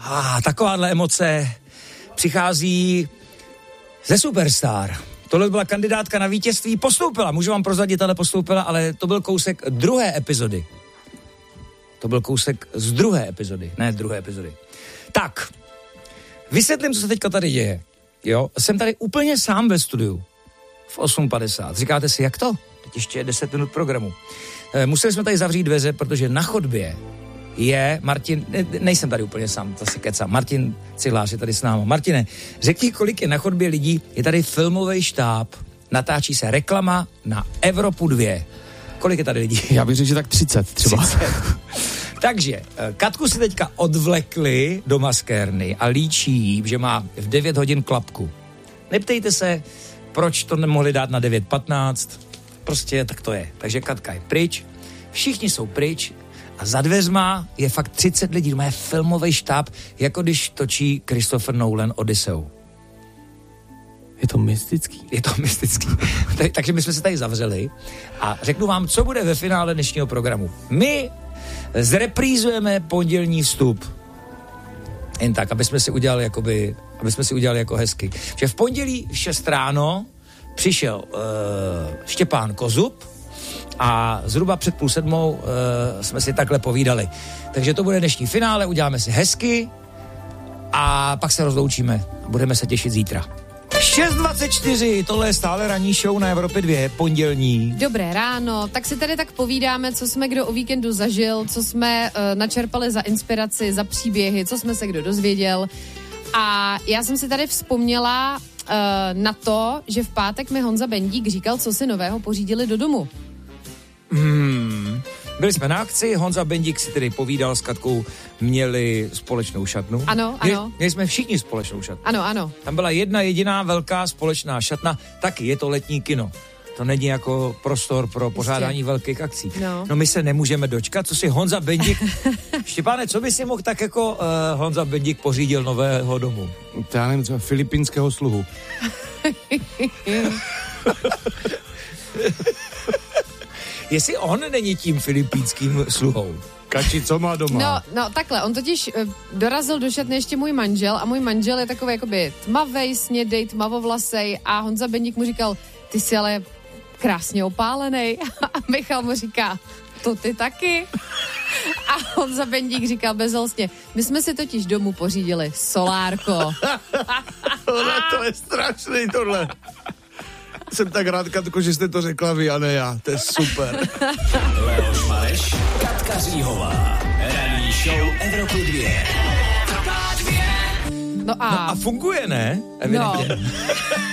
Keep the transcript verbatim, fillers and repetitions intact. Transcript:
Ah, takováhle emoce přichází ze Superstar. Tohle byla kandidátka na vítězství, postoupila, můžu vám prozradit, ale postoupila, ale to byl kousek druhé epizody. To byl kousek z druhé epizody, ne z druhé epizody. Tak, vysvětlím, co se teďka tady děje. Jo, jsem tady úplně sám ve studiu v osm padesát. Říkáte si, jak to? Teď ještě je deset minut programu. E, museli jsme tady zavřít dveře, protože na chodbě je Martin, ne, nejsem tady úplně sám, to si kecám, Martin Cihlář je tady s námi. Martine, řekni, kolik je na chodbě lidí, je tady filmový štáb, natáčí se reklama na Evropu dva. Kolik je tady lidí? Já bych řekl, že tak třicet třeba. třicet. Takže Katku si teďka odvlekli do maskérny a líčí jí, že má v devět hodin klapku. Neptejte se, proč to nemohli dát na devět patnáct, prostě tak to je. Takže Katka je pryč, všichni jsou pryč a za dveřma je fakt třicet lidí, má filmový štáb, jako když točí Christopher Nolan Odysseu. Je to mystický. Je to mystický. Takže my jsme se tady zavřeli a řeknu vám, co bude ve finále dnešního programu. My zreprízujeme pondělní vstup. Jen tak, aby jsme si udělali jakoby, aby jsme si udělali jako hezky. Že v pondělí v šest ráno přišel uh, Štěpán Kozub a zhruba před půl sedmou uh, jsme si takhle povídali. Takže to bude dnešní finále, uděláme si hezky a pak se rozloučíme. Budeme se těšit zítra. šest dvacet čtyři, tohle je stále ranní show na Evropě dva, pondělní. Dobré ráno, tak si tady tak povídáme, co jsme kdo o víkendu zažil, co jsme uh, načerpali za inspiraci, za příběhy, co jsme se kdo dozvěděl. A já jsem si tady vzpomněla uh, na to, že v pátek mi Honza Bendík říkal, co si nového pořídili do domu. Hmm. Byli jsme na akci, Honza Bendík si tedy povídal s Katkou, měli společnou šatnu. Ano, ano. Měli jsme všichni společnou šatnu. Ano, ano. Tam byla jedna jediná velká společná šatna, taky je to letní kino. To není jako prostor pro pořádání Jistě. velkých akcí. No. no my se nemůžeme dočkat, co si Honza Bendík... Štěpáne, co by si mohl tak jako uh, Honza Bendík pořídil nového domu? To já nevím, třeba filipínského sluhu. Jestli on není tím filipínským sluhou. Kači, co má doma? No, no takhle, on totiž uh, dorazil do šatny ještě můj manžel a můj manžel je takový jakoby tmavej, snědej, tmavovlasej a Honza Bendík mu říkal, ty jsi ale krásně opálenej. A Michal mu říká, to ty taky. A Honza Bendík říkal bezolstně, my jsme si totiž domů pořídili solárko. Tohle to je strašný, tohle. Jsem tak rád, Katko, že jste to řekla vy a ne já. To je super. Leoš Mareš, Katka Říhová. Ranní show Evropy dva. No a... No a funguje, ne? Evidentně. No.